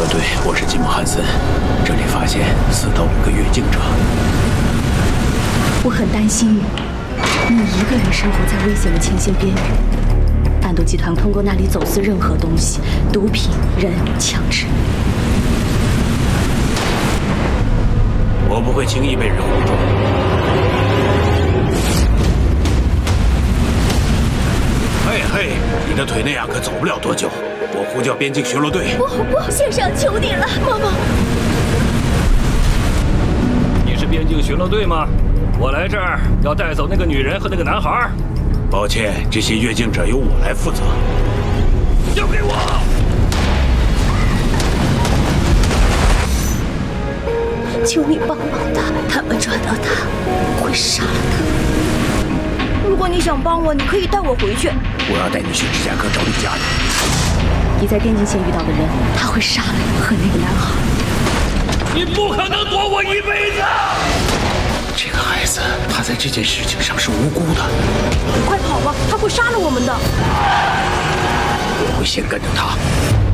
乐队，我是吉姆·汉森。这里发现4到5个越境者。 我很担心你一个人生活在危险的前线边缘。暗斗集团通过那里走私任何东西，毒品、人、枪支。 我不会轻易被人唬住。嘿嘿，你的腿那样可走不了多久。我呼叫边境巡逻队。 不，先生，求你了，妈妈。 你是边境巡逻队吗？我来这儿要带走那个女人和那个男孩。 抱歉，这些越境者由我来负责。 交给我！ 求你帮帮他们抓到他会杀了他。 如果你想帮我，你可以带我回去。 我要带你去芝加哥找你家人。 你在边境线遇到的人，他会杀了你和那个男孩。 你不可能躲我一辈子！ 这个孩子，他在这件事情上是无辜的。 快跑吧，他会杀了我们的。 我会先跟着他。